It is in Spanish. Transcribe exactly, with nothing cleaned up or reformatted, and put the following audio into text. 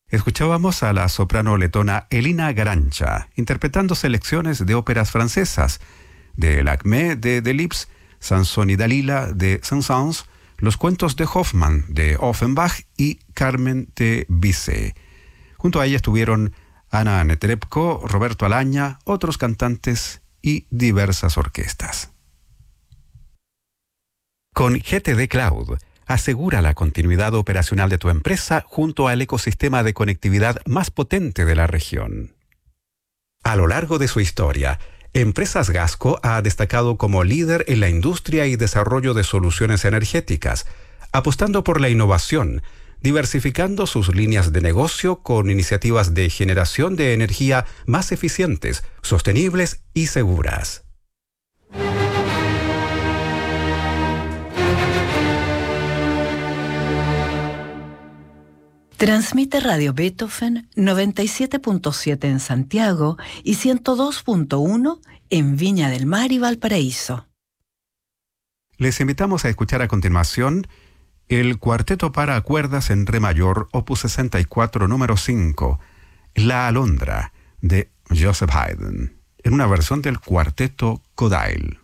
Escuchábamos a la soprano letona Elina Garancha interpretando selecciones de óperas francesas de Lacmé de Delibes, Sansón y Dalila de Saint-Saëns, Los cuentos de Hoffmann de Offenbach y Carmen de Bizet. Junto a ella estuvieron Ana Netrebko, Roberto Alaña, otros cantantes y diversas orquestas. Con G T D Cloud, asegura la continuidad operacional de tu empresa junto al ecosistema de conectividad más potente de la región. A lo largo de su historia, Empresas Gasco ha destacado como líder en la industria y desarrollo de soluciones energéticas, apostando por la innovación, diversificando sus líneas de negocio con iniciativas de generación de energía más eficientes, sostenibles y seguras. Transmite Radio Beethoven noventa y siete punto siete en Santiago y ciento dos punto uno en Viña del Mar y Valparaíso. Les invitamos a escuchar a continuación el Cuarteto para cuerdas en Re mayor, opus sesenta y cuatro, número cinco, La Alondra, de Joseph Haydn, en una versión del Cuarteto Kodail.